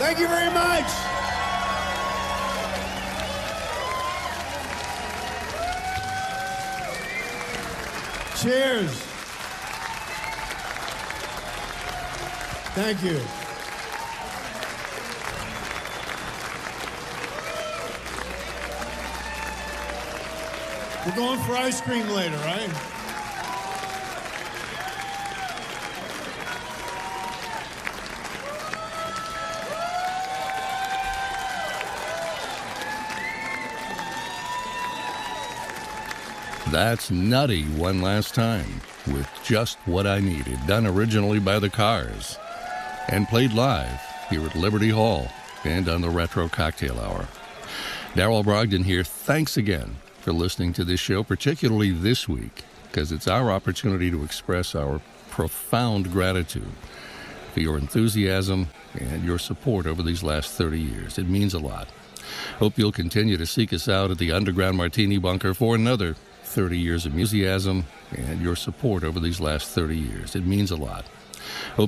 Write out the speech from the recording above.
Thank you very much. Cheers. Thank you. We're going for ice cream later, right? That's Nutty one last time with Just What I Needed, done originally by the Cars and played live here at Liberty Hall and on the Retro Cocktail Hour. Darrell Brogdon here. Thanks again for listening to this show, particularly this week, because it's our opportunity to express our profound gratitude for your enthusiasm and your support over these last 30 years. It means a lot. Hope you'll continue to seek us out at the Underground Martini Bunker for another 30 years of enthusiasm and your support over these last 30 years. It means a lot. Hope